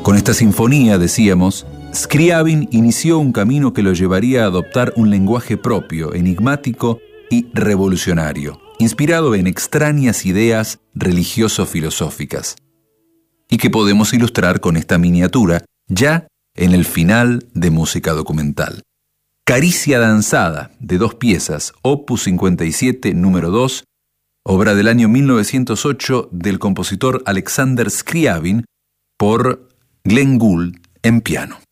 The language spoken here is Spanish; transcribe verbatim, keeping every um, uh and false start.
Con esta sinfonía, decíamos, Scriabin inició un camino que lo llevaría a adoptar un lenguaje propio, enigmático y revolucionario, inspirado en extrañas ideas religioso-filosóficas, y que podemos ilustrar con esta miniatura ya en el final de Música Documental. Caricia danzada, de dos piezas, opus cincuenta y siete, número dos, obra del año mil novecientos ocho del compositor Alexander Scriabin, por Glenn Gould en piano.